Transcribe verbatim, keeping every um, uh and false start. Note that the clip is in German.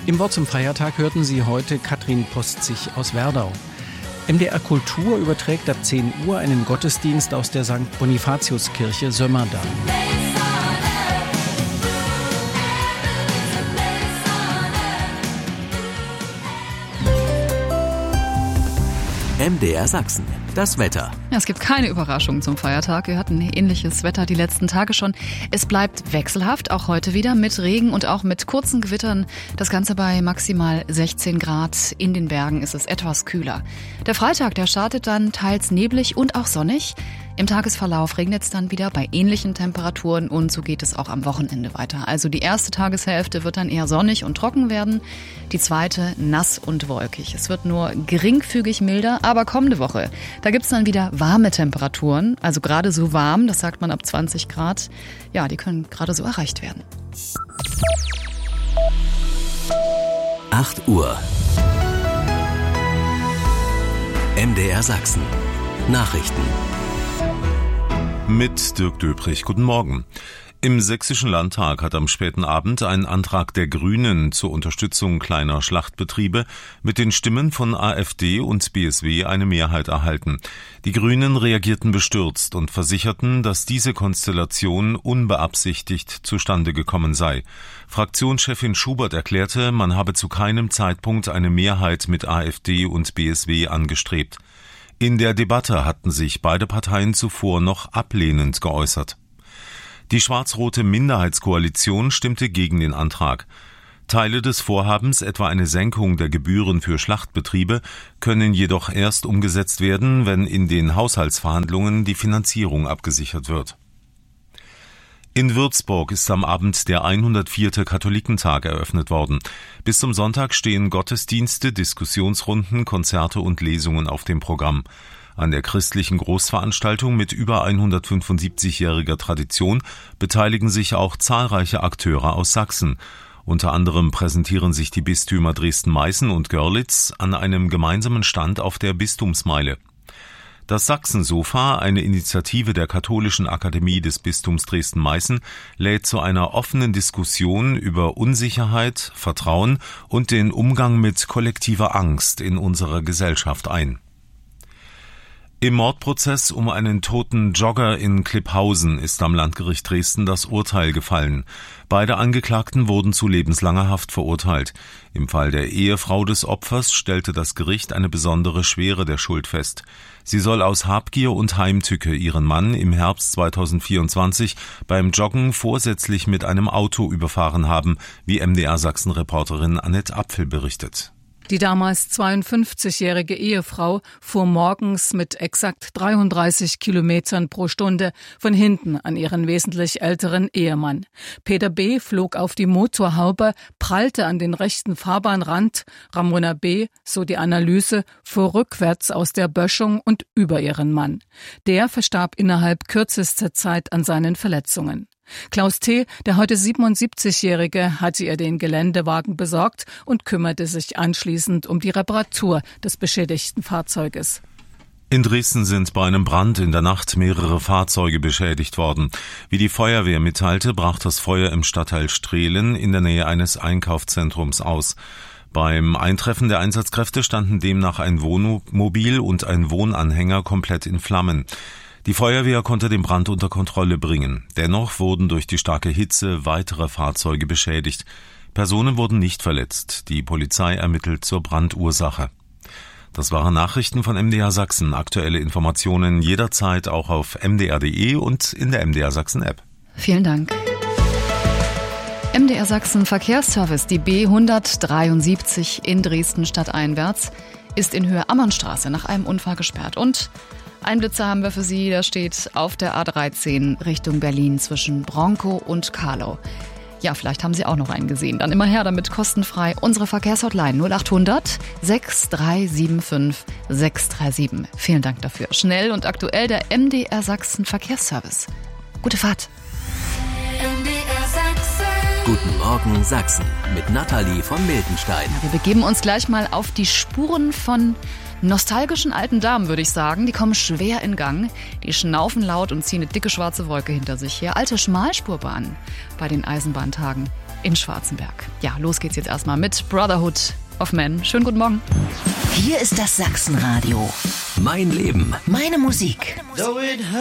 Im Wort zum Feiertag hörten Sie heute Katrin Postzig aus Werdau. M D R Kultur überträgt ab zehn Uhr einen Gottesdienst aus der Sankt Bonifatiuskirche Sömmerda. M D R Sachsen. Das Wetter. Ja, es gibt keine Überraschung zum Feiertag. Wir hatten ähnliches Wetter die letzten Tage schon. Es bleibt wechselhaft, auch heute wieder mit Regen und auch mit kurzen Gewittern. Das Ganze bei maximal sechzehn Grad. In den Bergen ist es etwas kühler. Der Freitag, der startet dann teils neblig und auch sonnig. Im Tagesverlauf regnet es dann wieder bei ähnlichen Temperaturen und so geht es auch am Wochenende weiter. Also die erste Tageshälfte wird dann eher sonnig und trocken werden, die zweite nass und wolkig. Es wird nur geringfügig milder, aber kommende Woche, da gibt es dann wieder warme Temperaturen, also gerade so warm, das sagt man ab zwanzig Grad. Ja, die können gerade so erreicht werden. acht Uhr. M D R Sachsen. Nachrichten. Mit Dirk Döbrich. Guten Morgen. Im Sächsischen Landtag hat am späten Abend ein Antrag der Grünen zur Unterstützung kleiner Schlachtbetriebe mit den Stimmen von AfD und B S W eine Mehrheit erhalten. Die Grünen reagierten bestürzt und versicherten, dass diese Konstellation unbeabsichtigt zustande gekommen sei. Fraktionschefin Schubert erklärte, man habe zu keinem Zeitpunkt eine Mehrheit mit AfD und B S W angestrebt. In der Debatte hatten sich beide Parteien zuvor noch ablehnend geäußert. Die schwarz-rote Minderheitskoalition stimmte gegen den Antrag. Teile des Vorhabens, etwa eine Senkung der Gebühren für Schlachtbetriebe, können jedoch erst umgesetzt werden, wenn in den Haushaltsverhandlungen die Finanzierung abgesichert wird. In Würzburg ist am Abend der hundertvierte Katholikentag eröffnet worden. Bis zum Sonntag stehen Gottesdienste, Diskussionsrunden, Konzerte und Lesungen auf dem Programm. An der christlichen Großveranstaltung mit über hundertfünfundsiebzigjähriger Tradition beteiligen sich auch zahlreiche Akteure aus Sachsen. Unter anderem präsentieren sich die Bistümer Dresden-Meißen und Görlitz an einem gemeinsamen Stand auf der Bistumsmeile. Das Sachsensofa, eine Initiative der Katholischen Akademie des Bistums Dresden-Meißen, lädt zu einer offenen Diskussion über Unsicherheit, Vertrauen und den Umgang mit kollektiver Angst in unserer Gesellschaft ein. Im Mordprozess um einen toten Jogger in Klipphausen ist am Landgericht Dresden das Urteil gefallen. Beide Angeklagten wurden zu lebenslanger Haft verurteilt. Im Fall der Ehefrau des Opfers stellte das Gericht eine besondere Schwere der Schuld fest. Sie soll aus Habgier und Heimtücke ihren Mann im Herbst zweitausendvierundzwanzig beim Joggen vorsätzlich mit einem Auto überfahren haben, wie M D R Sachsen-Reporterin Annette Apfel berichtet. Die damals zweiundfünfzigjährige Ehefrau fuhr morgens mit exakt dreiunddreißig Kilometern pro Stunde von hinten an ihren wesentlich älteren Ehemann. Peter B. flog auf die Motorhaube, prallte an den rechten Fahrbahnrand. Ramona B., so die Analyse, fuhr rückwärts aus der Böschung und über ihren Mann. Der verstarb innerhalb kürzester Zeit an seinen Verletzungen. Klaus T., der heute siebenundsiebzigjährige, hatte ihr den Geländewagen besorgt und kümmerte sich anschließend um die Reparatur des beschädigten Fahrzeuges. In Dresden sind bei einem Brand in der Nacht mehrere Fahrzeuge beschädigt worden. Wie die Feuerwehr mitteilte, brach das Feuer im Stadtteil Strehlen in der Nähe eines Einkaufszentrums aus. Beim Eintreffen der Einsatzkräfte standen demnach ein Wohnmobil und ein Wohnanhänger komplett in Flammen. Die Feuerwehr konnte den Brand unter Kontrolle bringen. Dennoch wurden durch die starke Hitze weitere Fahrzeuge beschädigt. Personen wurden nicht verletzt. Die Polizei ermittelt zur Brandursache. Das waren Nachrichten von M D R Sachsen. Aktuelle Informationen jederzeit auch auf m d r punkt d e und in der M D R Sachsen App. Vielen Dank. M D R Sachsen Verkehrsservice, die B hundertdreiundsiebzig in Dresden stadteinwärts, ist in Höhe Ammernstraße nach einem Unfall gesperrt. Und ein Blitzer haben wir für Sie, der steht auf der A dreizehn Richtung Berlin zwischen Bronkow und Karlau. Ja, vielleicht haben Sie auch noch einen gesehen. Dann immer her damit, kostenfrei. Unsere Verkehrshotline null achthundert sechs drei sieben fünf sechs drei sieben. Vielen Dank dafür. Schnell und aktuell der M D R Sachsen Verkehrsservice. Gute Fahrt. M D R Sachsen. Guten Morgen Sachsen mit Nathalie von Miltenstein. Wir begeben uns gleich mal auf die Spuren von nostalgischen alten Damen, würde ich sagen. Die kommen schwer in Gang. Die schnaufen laut und ziehen eine dicke schwarze Wolke hinter sich her. Alte Schmalspurbahnen bei den Eisenbahntagen in Schwarzenberg. Ja, los geht's jetzt erstmal mit Brotherhood of Men. Schönen guten Morgen. Hier ist das Sachsenradio. Mein Leben. Meine Musik. Meine Musik.